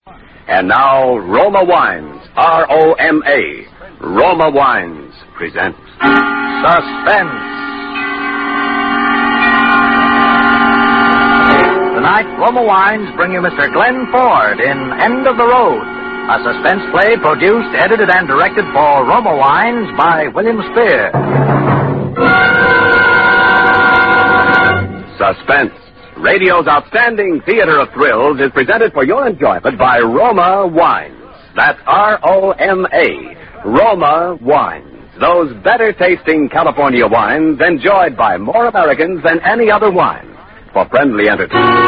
And now, Roma Wines, R-O-M-A, Roma Wines presents Suspense. Tonight, Roma Wines bring you Mr. Glenn Ford in End of the Road, a suspense play produced, edited, and directed for Roma Wines by William Spear. Suspense, radio's outstanding theater of thrills, is presented for your enjoyment by Roma Wines. That's R-O-M-A, Roma Wines. Those better-tasting California wines enjoyed by more Americans than any other wine. For friendly entertainment.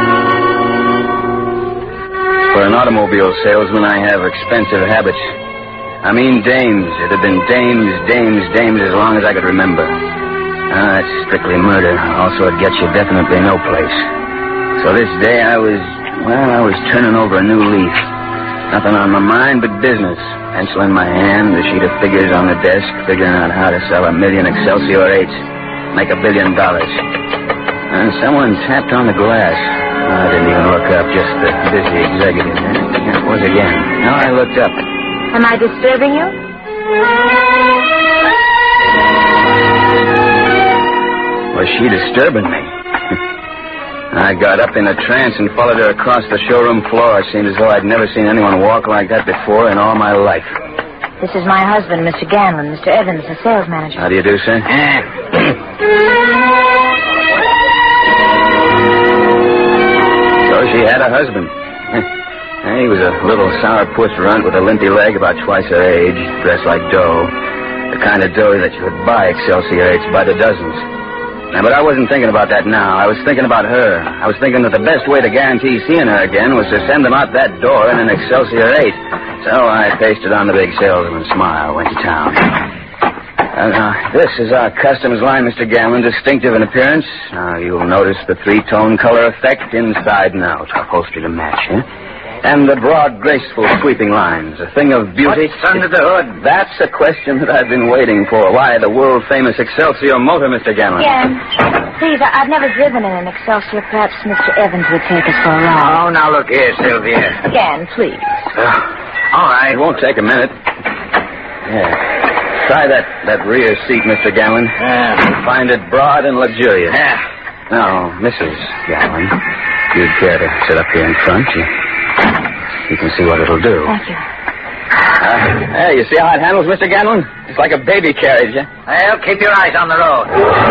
For an automobile salesman, I have expensive habits. I mean dames. It had been dames as long as I could remember. That's strictly murder. Also, it gets you definitely no place. So this day I was turning over a new leaf. Nothing on my mind but business. Pencil in my hand, a sheet of figures on the desk, figuring out how to sell 1 million Excelsior 8s, make $1 billion. And someone tapped on the glass. I didn't even look up, just the busy executive. There it was again. Now I looked up. Am I disturbing you? Was she disturbing me? I got up in a trance and followed her across the showroom floor. It seemed as though I'd never seen anyone walk like that before in all my life. This is my husband, Mr. Ganlon, Mr. Evans, the sales manager. How do you do, sir? So she had a husband. He was a little sourpuss runt with a limpy leg about twice her age, dressed like dough. The kind of dough that you would buy Excelsior 8s by the dozens. But I wasn't thinking about that now. I was thinking about her. I was thinking that the best way to guarantee seeing her again was to send them out that door in an Excelsior 8. So I pasted on the big salesman's smile, went to town. This is our customs line, Mr. Ganlon, distinctive in appearance. You'll notice the three-tone color effect inside and out, upholstery to match, And the broad, graceful, sweeping lines, a thing of beauty. What's under the hood? That's a question that I've been waiting for. Why the world-famous Excelsior motor, Mr. Ganlon? Gan, please, I've never driven in an Excelsior. Perhaps Mr. Evans would take us for a ride. Oh, now look here, Sylvia. Gan, please. All right. It won't take a minute. Yeah. Try that rear seat, Mr. Ganlon. You'll find it broad and luxurious. Now, Mrs. Ganlon, you'd care to sit up here in front? You can see what it'll do. Thank you. Hey, you see how it handles, Mr. Ganlon? It's like a baby carriage, Well, keep your eyes on the road.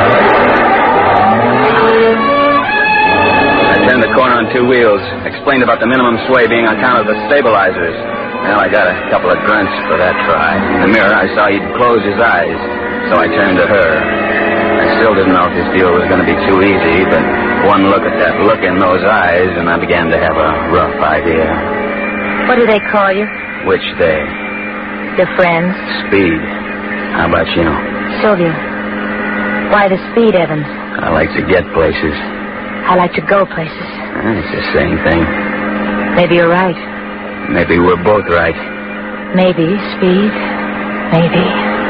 I turned the corner on 2 wheels. Explained about the minimum sway being on account of the stabilizers. Well, I got a couple of grunts for that try. In the mirror, I saw he'd close his eyes. So I turned to her. I still didn't know if this deal was going to be too easy, but one look at that look in those eyes, and I began to have a rough idea. What do they call you? Which they? Your friends? Speed. How about you? Sylvia. Why the speed, Evans? I like to get places. I like to go places. It's the same thing. Maybe you're right. Maybe we're both right. Maybe, Speed. Maybe.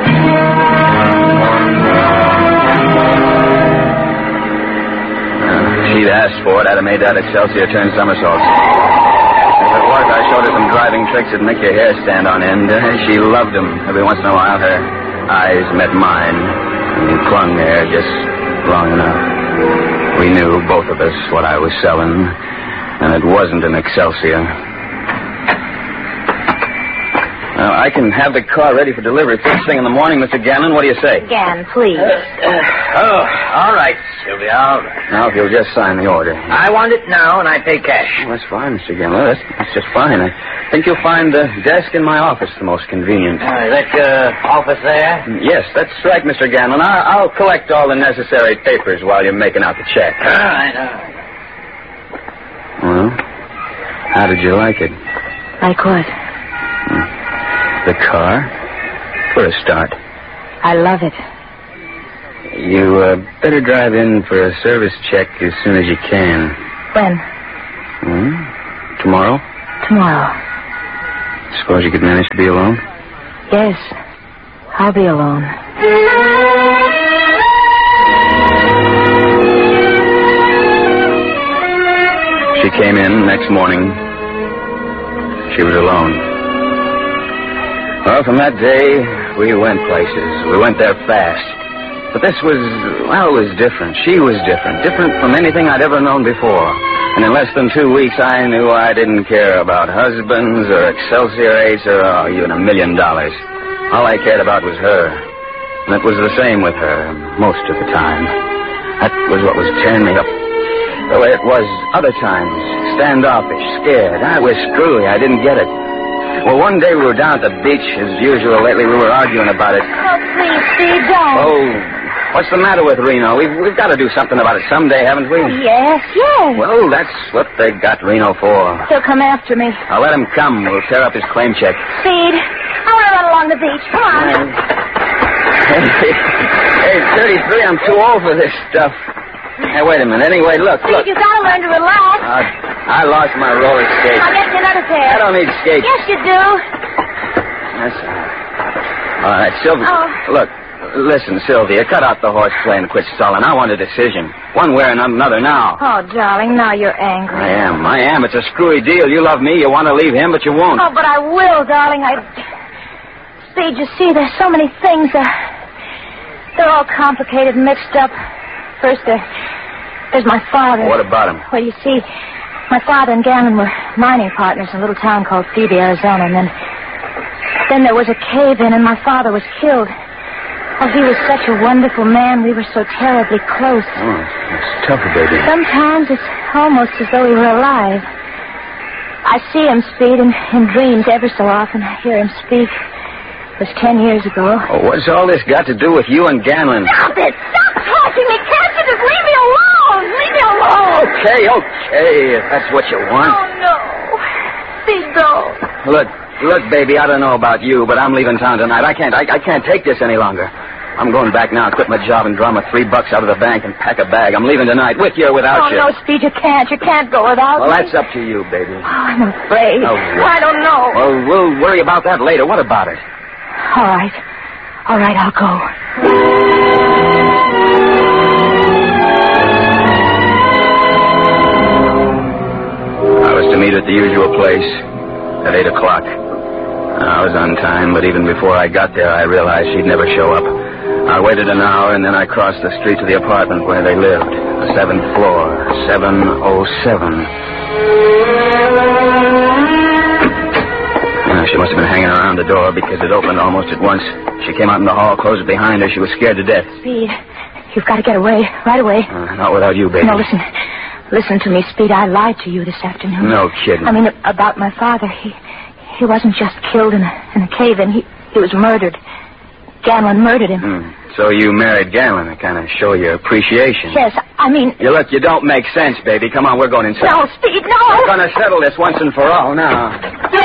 She'd asked for it. I'd have made that Excelsior turn somersaults. As it was, I showed her some driving tricks that'd make your hair stand on end. She loved them. Every once in a while, her eyes met mine. And we clung there just long enough. We knew, both of us, what I was selling. And it wasn't an Excelsior. I can have the car ready for delivery first thing in the morning, Mr. Ganlon. What do you say? Gan, please. All right, Sylvia, all right. Now, if you'll just sign the order. I want it now, and I pay cash. Well, that's fine, Mr. Ganlon. That's just fine. I think you'll find the desk in my office the most convenient. Is that your office there? Yes, that's right, Mr. Ganlon. I'll collect all the necessary papers while you're making out the check. All right. Well, how did you like it? Like what? The car? For a start. I love it. You better drive in for a service check as soon as you can. When? Tomorrow? Tomorrow. Suppose you could manage to be alone? Yes. I'll be alone. She came in next morning, She was alone. Well, from that day, we went places. We went there fast. But this was, well, it was different. She was different. Different from anything I'd ever known before. And in less than 2 weeks, I knew I didn't care about husbands or Excelsior Ace or even $1 million. All I cared about was her. And it was the same with her most of the time. That was what was tearing me up. The way it was other times. Standoffish, scared. I was screwy. I didn't get it. Well, one day we were down at the beach, as usual. Lately we were arguing about it. Oh, please, Steve, don't. Oh, what's the matter with Reno? We've got to do something about it someday, haven't we? Yes. Well, that's what they got Reno for. He'll come after me. I'll let him come. We'll tear up his claim check. Speed, I want to run along the beach. Come on. Hey, 33, I'm too old for this stuff. Hey, wait a minute. Anyway, look. Steve, you got to learn to relax. I lost my roller skates. I'll get you another pair. I don't need skates. Yes, you do. That's all right, Sylvia. Oh. Look, listen, Sylvia, cut out the horseplay and quit stalling. I want a decision. One way or another now. Oh, darling, now you're angry. I am. It's a screwy deal. You love me. You want to leave him, but you won't. Oh, but I will, darling. Speed, you see, there's so many things. They're all complicated and mixed up. First, there's my father. What about him? Well, you see, my father and Gannon were mining partners in a little town called Phoebe, Arizona, and then there was a cave-in, and my father was killed. Oh, he was such a wonderful man. We were so terribly close. Oh, it's tough, baby. Sometimes it's almost as though we were alive. I see him, Speed, in dreams ever so often. I hear him speak. It was 10 years ago. Oh, what's all this got to do with you and Ganlon? Stop it! Stop talking me! Can't you just leave me alone? Leave me alone! Okay, if that's what you want. Oh, no. Speed, don't. Look, baby, I don't know about you, but I'm leaving town tonight. I can't take this any longer. I'm going back now, quit my job, and draw my $3 out of the bank and pack a bag. I'm leaving tonight, with you or without you. Oh, no, Speed, you can't. You can't go without Well, me. that's up to you, baby. Oh, I'm afraid. Oh, I don't know. Well, we'll worry about that later. What about it? All right, I'll go. I was to meet at the usual place at 8 o'clock. I was on time, but even before I got there, I realized she'd never show up. I waited an hour, and then I crossed the street to the apartment where they lived. The 7th floor, 707. She must have been hanging around the door because it opened almost at once. She came out in the hall, closed it behind her. She was scared to death. Speed, you've got to get away, right away. Not without you, baby. No, listen to me, Speed. I lied to you this afternoon. No kidding. I mean, about my father. He wasn't just killed in a cave-in. He was murdered. Ganlon murdered him. So you married Ganlon to kind of show your appreciation. Yes, I mean... You don't make sense, baby. Come on, we're going inside. No, Speed, no! We're going to settle this once and for all now.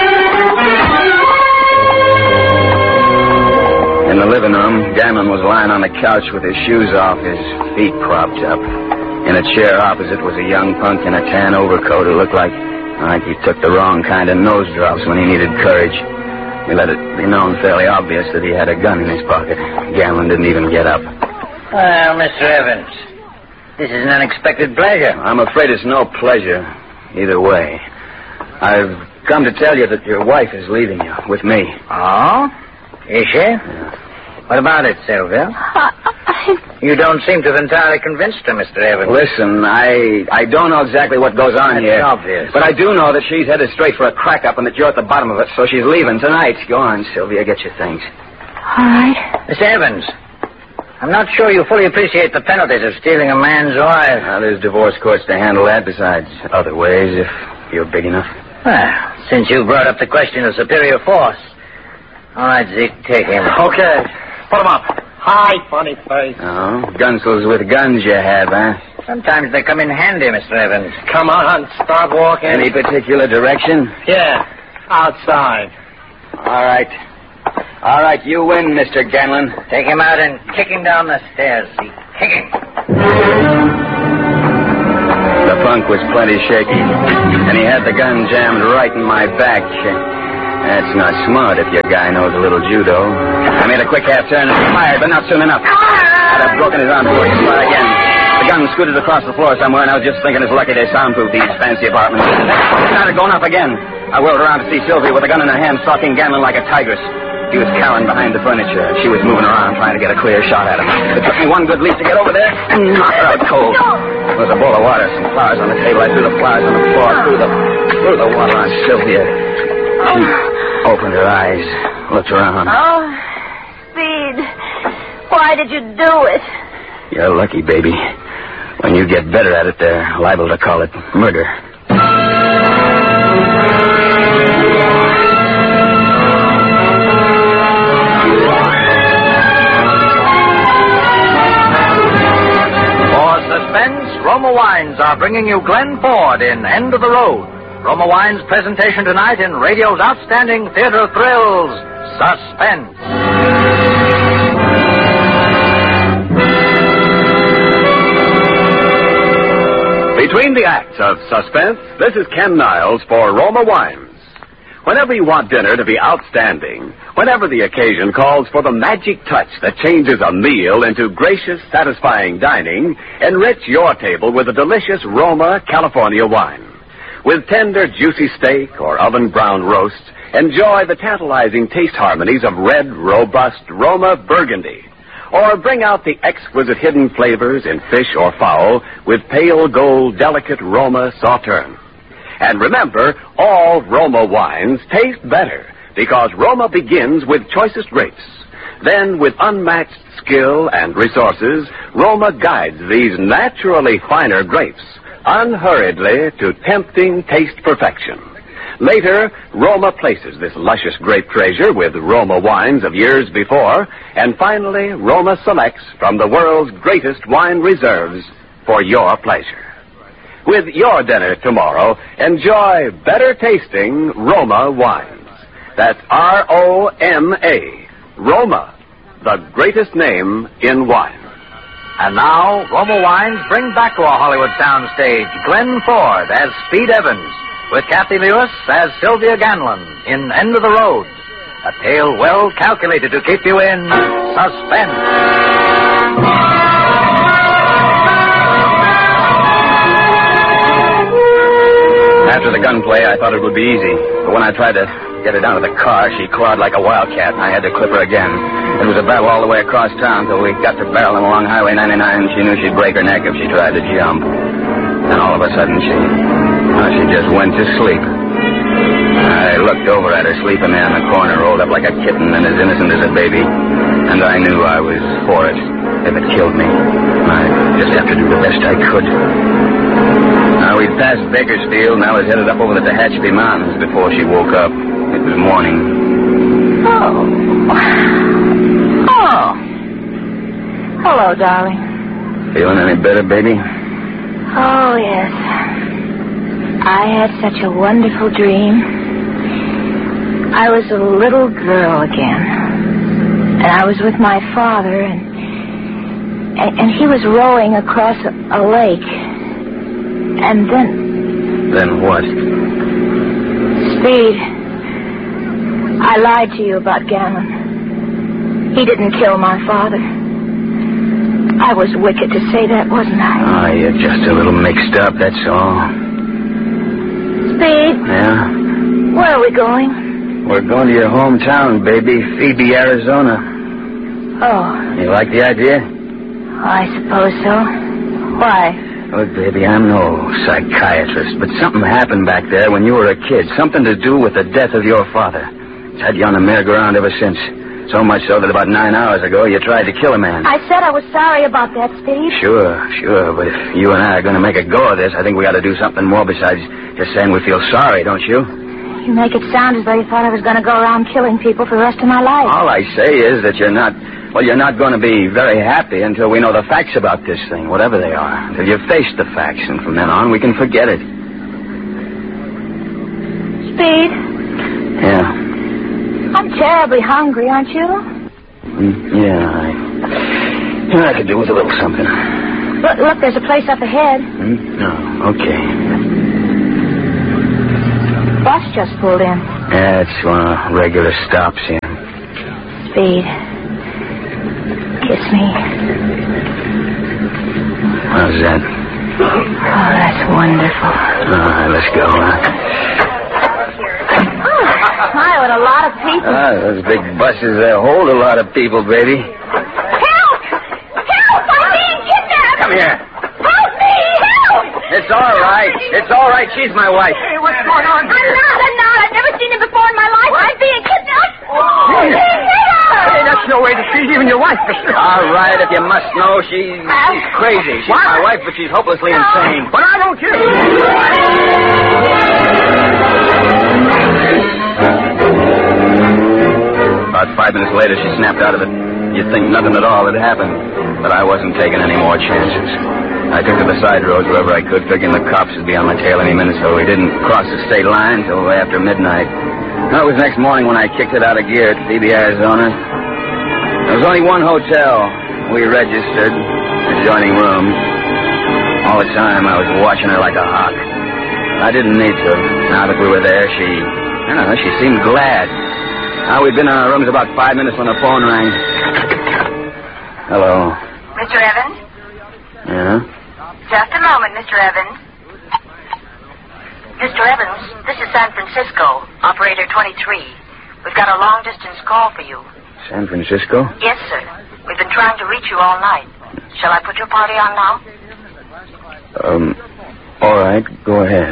In the living room, Ganlon was lying on the couch with his shoes off, his feet propped up. In a chair opposite was a young punk in a tan overcoat who looked like he took the wrong kind of nose drops when he needed courage. He let it be known fairly obvious that he had a gun in his pocket. Ganlon didn't even get up. Well, Mr. Evans, this is an unexpected pleasure. I'm afraid it's no pleasure either way. I've come to tell you that your wife is leaving you with me. Oh? Is she? Yeah. What about it, Sylvia? You don't seem to have entirely convinced her, Mr. Evans. Listen, I don't know exactly what goes on here. It's obvious. But I do know that she's headed straight for a crack-up and that you're at the bottom of it, so she's leaving tonight. Go on, Sylvia, get your things. All right. Mr. Evans, I'm not sure you fully appreciate the penalties of stealing a man's wife. There's divorce courts to handle that, besides other ways, if you're big enough. Well, since you brought up the question of superior force. All right, Zeke, take him. Okay. Put him up. Hi, funny face. Oh, gunsels with guns you have, huh? Sometimes they come in handy, Mr. Evans. Come on, start walking. Any particular direction? Yeah, outside. All right, you win, Mr. Ganlon. Take him out and kick him down the stairs, Zeke. Kick him. The punk was plenty shaky, and he had the gun jammed right in my back. That's not smart if your guy knows a little judo. I made a quick half turn and fired, but not soon enough. I'd have broken his arm before he could fire again. The gun scooted across the floor somewhere, and I was just thinking it's lucky they soundproof these fancy apartments. It started going up again. I whirled around to see Sylvia with a gun in her hand, stalking Ganlon like a tigress. He was cowering behind the furniture. She was moving around, trying to get a clear shot at him. It took me one good leap to get over there and knock her out cold. There was a bowl of water, some flowers on the table. I threw the flowers on the floor, threw the water on Sylvia. She opened her eyes, looked around. Oh, Speed, why did you do it? You're lucky, baby. When you get better at it, they're liable to call it murder. Roma Wines are bringing you Glenn Ford in End of the Road. Roma Wines' presentation tonight in radio's outstanding theater of thrills, Suspense. Between the acts of Suspense, this is Ken Niles for Roma Wines. Whenever you want dinner to be outstanding, whenever the occasion calls for the magic touch that changes a meal into gracious, satisfying dining, enrich your table with a delicious Roma California wine. With tender, juicy steak or oven-browned roast, enjoy the tantalizing taste harmonies of red, robust Roma Burgundy. Or bring out the exquisite hidden flavors in fish or fowl with pale gold, delicate Roma Sauterne. And remember, all Roma wines taste better because Roma begins with choicest grapes. Then, with unmatched skill and resources, Roma guides these naturally finer grapes unhurriedly to tempting taste perfection. Later, Roma places this luscious grape treasure with Roma wines of years before, and finally, Roma selects from the world's greatest wine reserves for your pleasure. With your dinner tomorrow, enjoy better tasting Roma wines. That's R-O-M-A, Roma, the greatest name in wine. And now, Roma Wines bring back to our Hollywood soundstage Glenn Ford as Speed Evans, with Kathy Lewis as Sylvia Ganlon in End of the Road. A tale well calculated to keep you in suspense. After the gunplay, I thought it would be easy. But when I tried to get her down to the car, she clawed like a wildcat, and I had to clip her again. It was a battle all the way across town till we got to barreling along Highway 99. She knew she'd break her neck if she tried to jump. And all of a sudden, she just went to sleep. I looked over at her sleeping there in the corner, rolled up like a kitten and as innocent as a baby. And I knew I was for it. If it killed me, I'd just have to do the best I could. Now, we'd passed Bakersfield, and I was headed up over the Tehachapi Mountains before she woke up. It was morning. Oh. Hello, darling. Feeling any better, baby? Oh, yes. I had such a wonderful dream. I was a little girl again. And I was with my father, and he was rowing across a lake. And then... Then what? Speed, I lied to you about Ganlon. He didn't kill my father. I was wicked to say that, wasn't I? Oh, you're just a little mixed up, that's all. Speed? Yeah? Where are we going? We're going to your hometown, baby, Phoebe, Arizona. Oh. You like the idea? I suppose so. Why? Look, baby, I'm no psychiatrist, but something happened back there when you were a kid. Something to do with the death of your father. It's had you on the merry-go-round ever since. So much so that about 9 hours ago, you tried to kill a man. I said I was sorry about that, Speed. Sure. But if you and I are going to make a go of this, I think we got to do something more besides just saying we feel sorry, don't you? You make it sound as though you thought I was going to go around killing people for the rest of my life. All I say is that you're not going to be very happy until we know the facts about this thing, whatever they are. Until you've faced the facts, and from then on, we can forget it. Speed? Yeah. I'm terribly hungry, aren't you? Yeah, I could do with a little something. Look, there's a place up ahead. Oh, okay. Bus just pulled in. Yeah, it's one of the regular stops here. Speed. Kiss me. How's that? Oh, that's wonderful. All right, let's go. Those big buses, they hold a lot of people, baby. Help! Help! I'm being kidnapped! Come here. Help me! Help! It's all right. It's all right. She's my wife. Hey, what's going on I'm not. I've never seen him before in my life. I'm being kidnapped. Hey. Being kidnapped! Hey, that's no way to treat even your wife, mister. All right, if you must know, she's crazy. She's my wife, but she's hopelessly insane. But I don't care. About 5 minutes later, she snapped out of it. You'd think nothing at all had happened, but I wasn't taking any more chances. I took to the side roads wherever I could, figuring the cops would be on my tail any minute, so we didn't cross the state line till after midnight. It was next morning when I kicked it out of gear at Phoebe, Arizona. There was only one hotel. We registered, adjoining rooms. All the time I was watching her like a hawk. I didn't need to. Now that we were there, she seemed glad. We'd been in our rooms about 5 minutes when the phone rang. Hello. Mr. Evans? Yeah? Just a moment, Mr. Evans. Mr. Evans, this is San Francisco, operator 23. We've got a long-distance call for you. San Francisco? Yes, sir. We've been trying to reach you all night. Shall I put your party on now? All right, go ahead.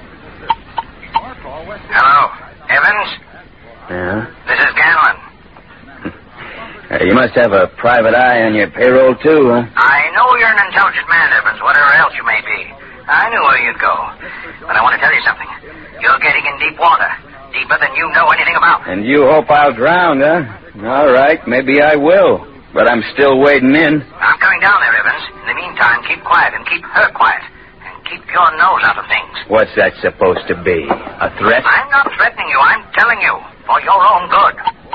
Hello, Evans? Yeah? This is Ganlon. You must have a private eye on your payroll, too, huh? I know you're an intelligent man, Evans, whatever else you may be. I knew where you'd go. But I want to tell you something. You're getting in deep water. Deeper than you know anything about. And you hope I'll drown, huh? All right, maybe I will. But I'm still wading in. I'm coming down there, Evans. In the meantime, keep quiet and keep her quiet. And keep your nose out of things. What's that supposed to be? A threat? I'm not threatening you. I'm telling you. For your own good.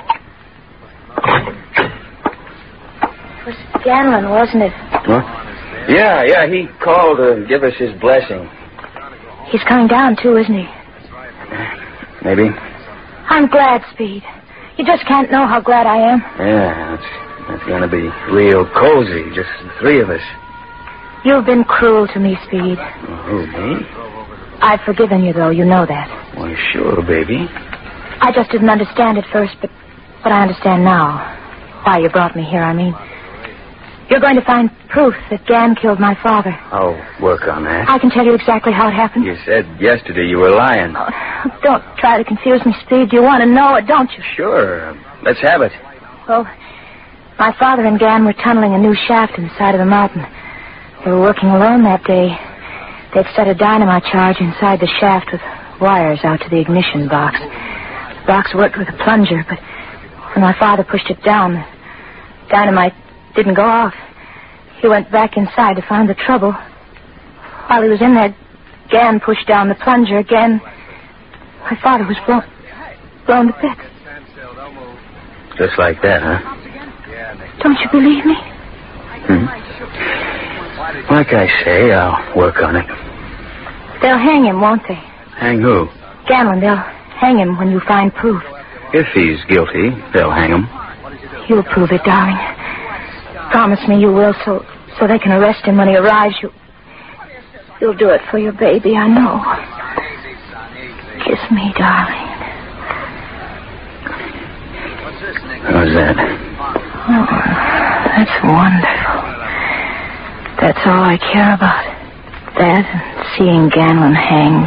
It was Ganlon, wasn't it? What? Yeah, he called to give us his blessing. He's coming down, too, isn't he? Maybe. I'm glad, Speed. You just can't know how glad I am. Yeah, it's going to be real cozy, just the three of us. You've been cruel to me, Speed. Oh, me? I've forgiven you, though. You know that. Why, sure, baby. I just didn't understand at first, but I understand now. Why you brought me here, I mean. You're going to find proof that Gan killed my father. I'll work on that. I can tell you exactly how it happened. You said yesterday you were lying. Oh, don't try to confuse me, Speed. You want to know it, don't you? Sure. Let's have it. Well, my father and Gan were tunneling a new shaft in the side of the mountain. They were working alone that day. They'd set a dynamite charge inside the shaft with wires out to the ignition box. The box worked with a plunger, but when my father pushed it down, the dynamite didn't go off. He went back inside to find the trouble. While he was in there, Gan pushed down the plunger again. My father was blown to bits. Just like that, huh? Don't you believe me? Like I say, I'll work on it. They'll hang him, won't they? Hang who? Ganlon, they'll hang him when you find proof. If he's guilty, they'll hang him. You'll prove it, darling. Promise me you will, so they can arrest him when he arrives. You'll do it for your baby, I know. Kiss me, darling. How's that? Oh, that's wonderful. That's all I care about. That and seeing Ganlon hanged.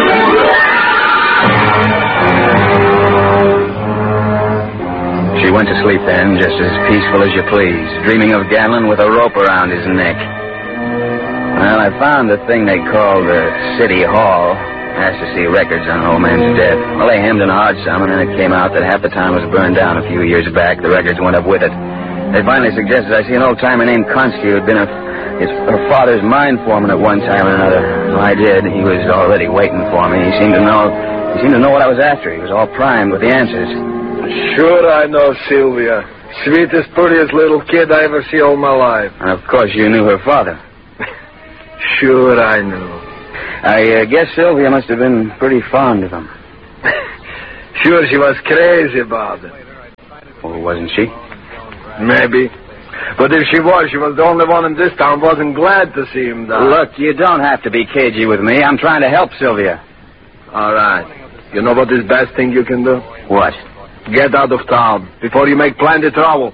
She went to sleep then, just as peaceful as you please, dreaming of Ganlon with a rope around his neck. Well, I found the thing they call the City Hall. Asked to see records on old man's death. Well, they hemmed and hawed some, and then it came out that half the town was burned down a few years back. The records went up with it. They finally suggested I see an old-timer named Konski who had been her father's mine foreman at one time or another. Well, I did. He was already waiting for me. He seemed to know what I was after. He was all primed with the answers. Sure, I know Sylvia. Sweetest, prettiest little kid I ever see all my life. And, of course, you knew her father. Sure, I knew. I guess Sylvia must have been pretty fond of him. Sure, she was crazy about it. Well, wasn't she? Maybe. But if she was the only one in this town wasn't glad to see him die. Look, you don't have to be cagey with me. I'm trying to help Sylvia. All right. You know what is the best thing you can do? What? Get out of town before you make plenty trouble.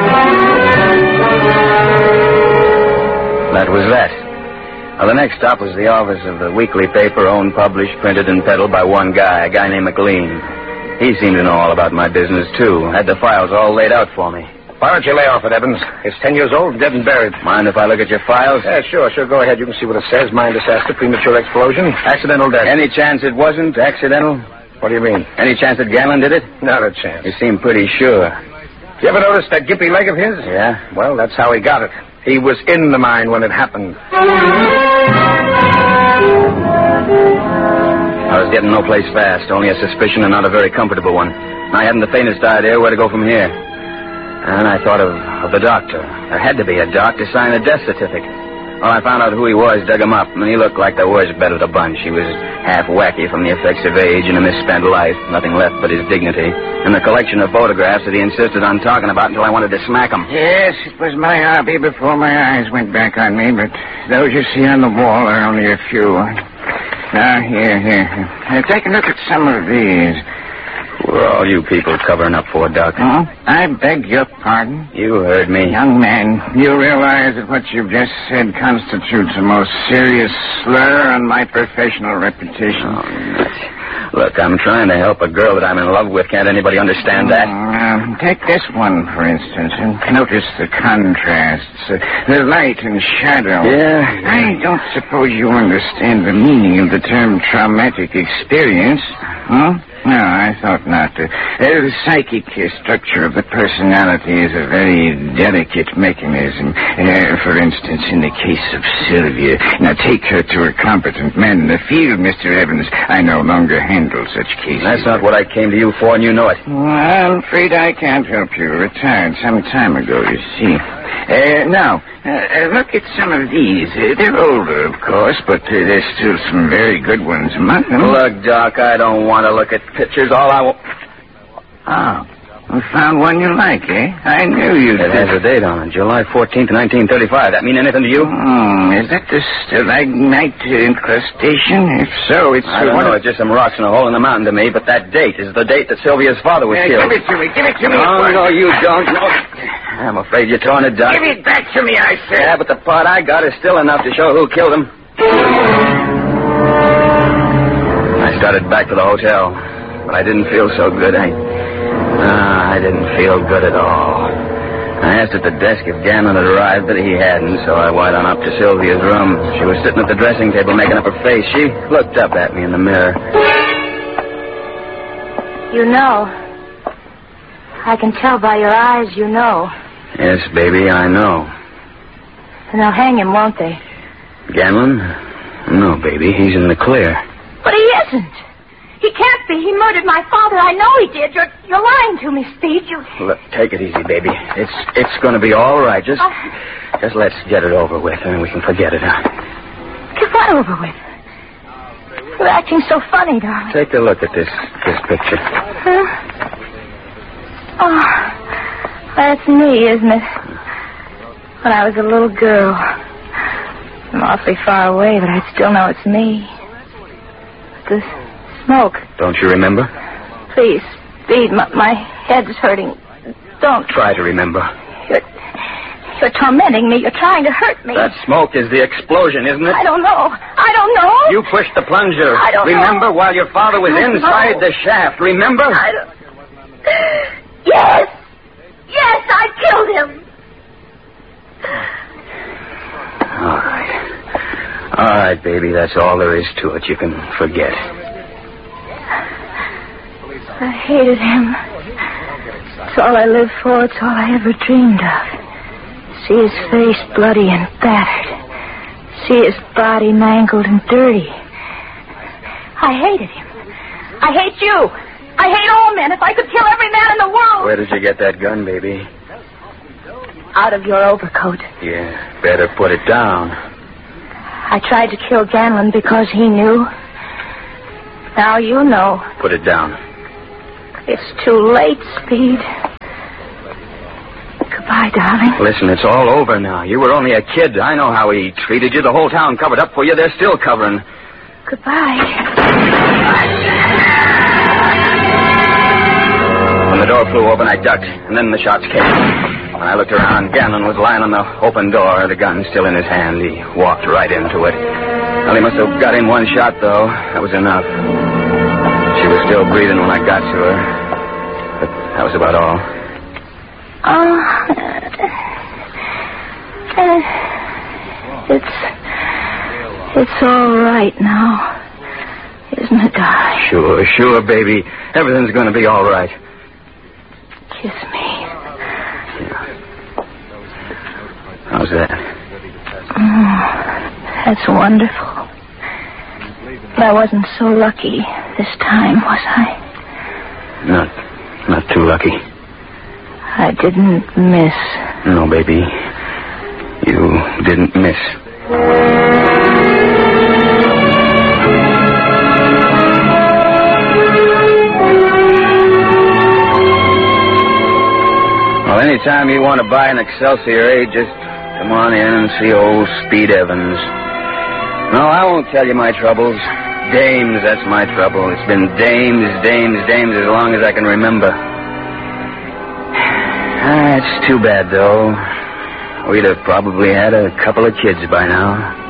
That was that. Well, the next stop was the office of the weekly paper owned, published, printed, and peddled by one guy, a guy named McLean. He seemed to know all about my business, too. Had the files all laid out for me. Why don't you lay off it, Evans? It's 10 years old, dead and buried. Mind if I look at your files? Yeah, sure. Go ahead. You can see what it says. Mine disaster, premature explosion, accidental death. Any chance it wasn't accidental? What do you mean? Any chance that Ganlon did it? Not a chance. You seem pretty sure. You ever notice that gimpy leg of his? Yeah? Well, that's how he got it. He was in the mine when it happened. I was getting no place fast, only a suspicion and not a very comfortable one. I hadn't the faintest idea where to go from here. And I thought of the doctor. There had to be a doc to sign a death certificate. Well, I found out who he was, dug him up, and he looked like the worst bet of the bunch. He was half wacky from the effects of age and a misspent life, nothing left but his dignity, and the collection of photographs that he insisted on talking about until I wanted to smack him. Yes, it was my hobby before my eyes went back on me, but those you see on the wall are only a few. Now, here. Take a look at some of these. Who are all you people covering up for, Doc? Oh, I beg your pardon? You heard me. Young man, you realize that what you've just said constitutes a most serious slur on my professional reputation. Oh, nuts. Look, I'm trying to help a girl that I'm in love with. Can't anybody understand that? Take this one, for instance, and notice the contrasts, the light and shadow. Yeah. I don't suppose you understand the meaning of the term traumatic experience, huh? No, I thought not. The psychic structure of the personality is a very delicate mechanism. For instance, in the case of Sylvia. Now, take her to a competent man in the field, Mr. Evans. I no longer handle such cases. That's not what I came to you for, and you know it. Well, I'm afraid I can't help you. Retired some time ago, you see. Now, look at some of these. They're older, of course, but there's still some very good ones among them. Look, Doc, I don't want to look at pictures. All I want... Oh, you found one you like, eh? I knew you did. It has a date on it, July 14th, 1935. That mean anything to you? Is that the stalagmite incrustation? If so, it's... I don't know. It's just some rocks in a hole in the mountain to me, but that date is the date that Sylvia's father was killed. Give it to me. Give it to me. No, you don't. No. I'm afraid you're torn it, Doc. Give it back to me, I said. Yeah, but the part I got is still enough to show who killed him. I started back to the hotel, but I didn't feel so good. I didn't feel good at all. I asked at the desk if Ganlon had arrived, but he hadn't, so I went on up to Sylvia's room. She was sitting at the dressing table making up her face. She looked up at me in the mirror. You know. I can tell by your eyes you know. Yes, baby, I know. And they'll hang him, won't they? Ganlon? No, baby, he's in the clear. But he isn't. He can't be. He murdered my father. I know he did. You're lying to me, Speed. Look, take it easy, baby. It's going to be all right. Just let's get it over with, and we can forget it, huh? Get what over with? You're acting so funny, darling. Take a look at this picture. Huh? Oh, that's me, isn't it? When I was a little girl. I'm awfully far away, but I still know it's me. The smoke. Don't you remember? Please, Speed, my head's hurting. Don't. Try to remember. You're tormenting me. You're trying to hurt me. That smoke is the explosion, isn't it? I don't know. You pushed the plunger. I don't know. Remember while your father was inside the shaft. Remember? I don't... Yes, I killed him. All right, baby. That's all there is to it. You can forget. I hated him. It's all I lived for. It's all I ever dreamed of. See his face bloody and battered. See his body mangled and dirty. I hated him. I hate you. I hate all men. If I could kill every man in the world. Where did you get that gun, baby? Out of your overcoat. Yeah, better put it down. I tried to kill Ganlon because he knew. Now you know. Put it down. It's too late, Speed. Goodbye, darling. Listen, it's all over now. You were only a kid. I know how he treated you. The whole town covered up for you. They're still covering. Goodbye. When the window open, I ducked, and then the shots came. When I looked around, Ganlon was lying on the open door, the gun still in his hand. He walked right into it. Well, he must have got in one shot, though. That was enough. She was still breathing when I got to her. But that was about all. It's all right now. Isn't it, darling? Sure, baby. Everything's going to be all right. Kiss me. Yeah. How's that? That's wonderful. But I wasn't so lucky this time, was I? Not too lucky. I didn't miss. No, baby. You didn't miss. Well, anytime you want to buy an Excelsior, just come on in and see old Speed Evans. No, I won't tell you my troubles. Dames, that's my trouble. It's been dames as long as I can remember. It's too bad, though. We'd have probably had a couple of kids by now.